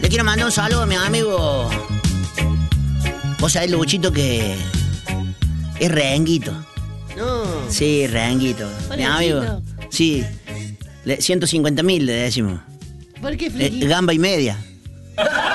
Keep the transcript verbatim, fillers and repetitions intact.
Le quiero mandar un saludo a mi amigo. Vos sabés, Luchito, que es renguito. No. Sí, renguito. Mi amigo. Sí. Le, ciento cincuenta mil le decimos. ¿Por qué, Eh, Flequito? gamba y media.